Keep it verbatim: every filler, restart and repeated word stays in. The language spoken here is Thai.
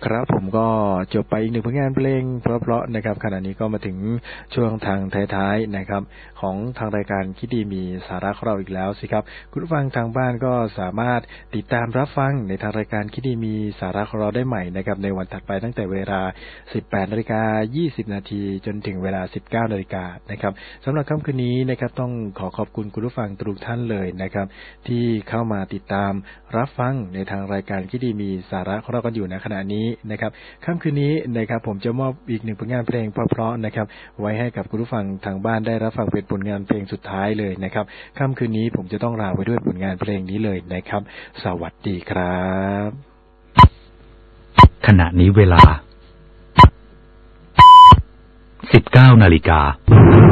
ครับผมก็จบไปอีกหนึ่งผลงานเพลงเพราะๆนะครับขณะนี้ก็มาถึงช่วงทางท้ายๆนะครับของทางรายการคิดดีมีสาระของเราอีกแล้วสิครับคุณผู้ฟังทางบ้านก็สามารถติดตามรับฟังในทางรายการคิดดีมีสาระของเราได้ใหม่นะครับในวันถัดไปตั้งแต่เวลา สิบแปดนาฬิกายี่สิบนาทีจนถึงเวลา สิบเก้านาฬิกานะครับสำหรับค่ำคืนนี้นะครับต้องขอขอบคุณคุณผู้ฟังทุกท่านเลยนะครับที่เข้ามาติดตามรับฟังในทางรายการคิดดีมีสาระของเรากันอยู่ในขณะนี้นะครับค่ำคืนนี้นะครับผมจะมอบอีกหนึ่งผลงานเพลงเพราะๆนะครับไว้ให้กับคุณผู้ฟังทางบ้านได้รับฟังเป็นผลงานเพลงสุดท้ายเลยนะครับค่ำคืนนี้ผมจะต้องลาไปด้วยผลงานเพลงนี้เลยนะครับสวัสดีครับขณะนี้เวลา สิบเก้านาฬิกา